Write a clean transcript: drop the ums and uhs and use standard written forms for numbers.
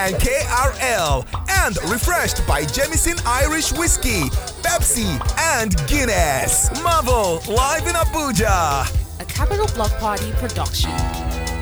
and KRL, and refreshed by Jameson Irish Whiskey, Pepsi, and Guinness. Marvel live in Abuja. A Capital Block Party production.